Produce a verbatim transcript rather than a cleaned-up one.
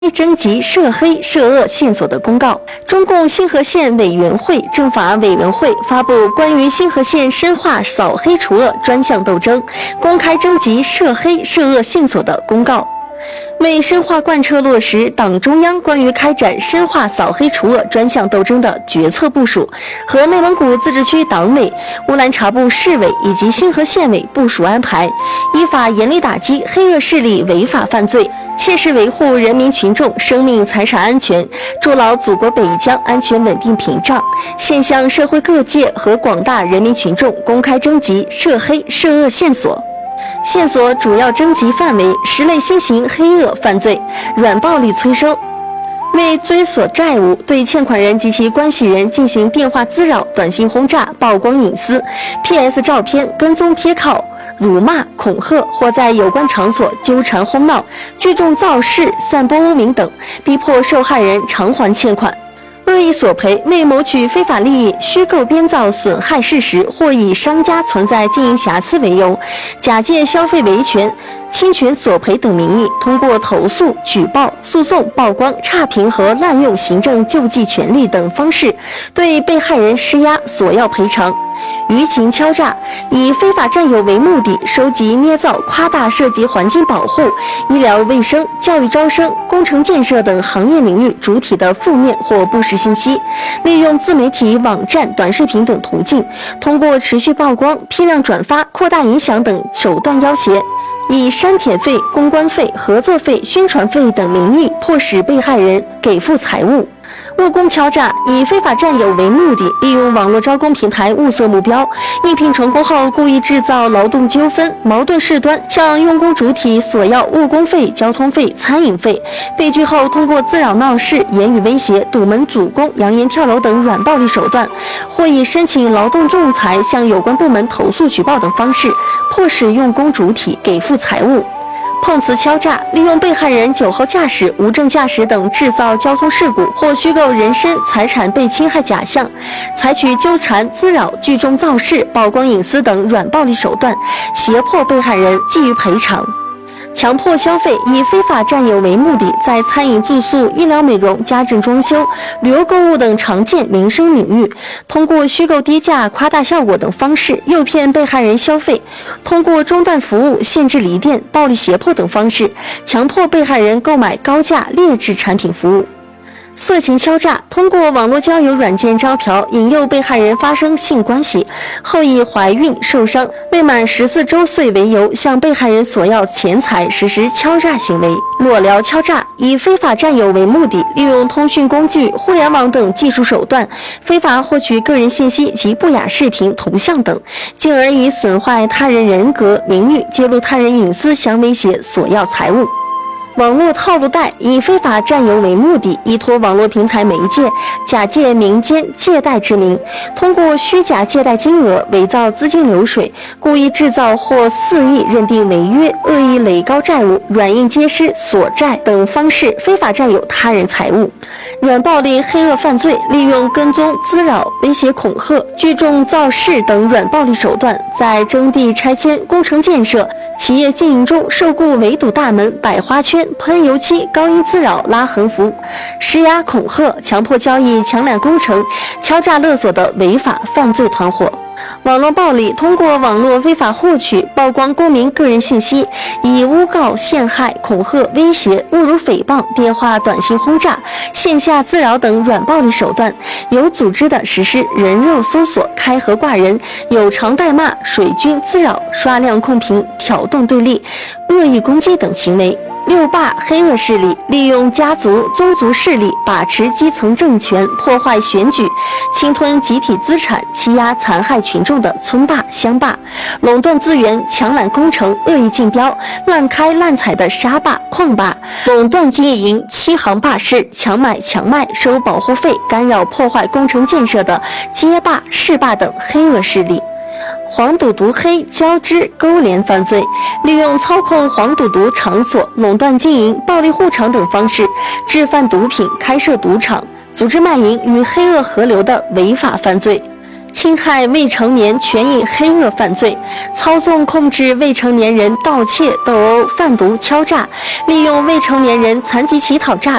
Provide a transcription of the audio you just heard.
征集涉黑涉恶线索的公告，中共兴和县委员会政法委员会发布关于兴和县深化扫黑除恶专项斗争、公开征集涉黑涉恶线索的公告。为深化贯彻落实党中央关于开展深化扫黑除恶专项斗争的决策部署和内蒙古自治区党委、乌兰察布市委以及兴和县委部署安排，依法严厉打击黑恶势力违法犯罪，切实维护人民群众生命财产安全，筑牢祖国北疆安全稳定屏障，现向社会各界和广大人民群众公开征集涉黑涉恶线索。线索主要征集范围十类新型黑恶犯罪、软暴力催收，为追索债务，对欠款人及其关系人进行电话滋扰、短信轰炸、曝光隐私、P S 照片跟踪贴靠、辱骂、恐吓或在有关场所纠缠哄闹、聚众造势、散播污名等，逼迫受害人偿还欠款。恶意索赔为谋取非法利益，虚构编造损害事实，或以商家存在经营瑕疵为由，假借消费维权、侵权索赔等名义，通过投诉、举报、诉讼、曝光、差评和滥用行政救济权利等方式，对被害人施压索要赔偿。舆情敲诈以非法占有为目的，收集、捏造、夸大涉及环境保护、医疗卫生、教育招生、工程建设等行业领域主体的负面或不实信息，利用自媒体、网站、短视频等途径，通过持续曝光、批量转发、扩大影响等手段要挟，以删帖费、公关费、合作费、宣传费等名义，迫使被害人给付财物。务工敲诈以非法占有为目的，利用网络招工平台物色目标，应聘成功后故意制造劳动纠纷、矛盾事端，向用工主体索要误工费、交通费、餐饮费，被拒后通过滋扰闹事、言语威胁、堵门阻工、扬言跳楼等软暴力手段，或以申请劳动仲裁、向有关部门投诉举报等方式，迫使用工主体给付财物。碰瓷敲诈利用被害人酒后驾驶、无证驾驶等制造交通事故或虚构人身财产被侵害假象，采取纠缠、滋扰、聚众造势、曝光隐私等软暴力手段，胁迫被害人给予赔偿。强迫消费以非法占有为目的，在餐饮、住宿、医疗美容、家政装修、旅游购物等常见民生领域，通过虚构低价、夸大效果等方式诱骗被害人消费，通过中断服务、限制离店、暴力胁迫等方式，强迫被害人购买高价劣质产品服务。色情敲诈通过网络交友软件招嫖，引诱被害人发生性关系，后以怀孕、受伤、未满十四周岁为由，向被害人索要钱财，实施敲诈行为。裸聊敲诈以非法占有为目的，利用通讯工具、互联网等技术手段，非法获取个人信息及不雅视频、图像等，进而以损坏他人人格、名誉、揭露他人隐私相威胁索要财物。网络套路贷以非法占有为目的，依托网络平台媒介，假借民间借贷之名，通过虚假借贷金额、伪造资金流水、故意制造或肆意认定违约、恶意垒高债务、软硬皆施、索债等方式，非法占有他人财物。软暴力黑恶犯罪利用跟踪、滋扰、威胁、恐吓、聚众造势等软暴力手段，在征地拆迁、工程建设、企业经营中受雇围堵大门、摆花圈、喷油漆、高音滋扰、拉横幅、施压恐吓、强迫交易、抢揽工程、敲诈勒索的违法犯罪团伙。网络暴力通过网络非法获取、曝光公民个人信息，以诬告、陷害、恐吓、威胁、侮辱、诽谤、电话、短信轰炸、线下滋扰等软暴力手段，有组织地实施人肉搜索、开盒挂人、有偿代骂、水军滋扰、刷量控评、挑动对立、恶意攻击等行为。六霸黑恶势力利用家族、宗族势力把持基层政权，破坏选举，侵吞集体资产，欺压残害群众的村霸、乡霸，垄断资源，强揽工程，恶意竞标，滥开滥采的沙霸、矿霸，垄断经营，欺行霸市，强买强卖，收保护费，干扰破坏工程建设的街霸、市霸等黑恶势力。黄赌毒黑交织勾连犯罪，利用操控黄赌毒场所、垄断经营、暴力护场等方式，制贩毒品、开设赌场、组织卖淫与黑恶合流的违法犯罪。 侵害未成年权益黑恶犯罪，操纵控制未成年人盗窃、斗殴、贩毒、敲诈，利用未成年人残疾乞讨诈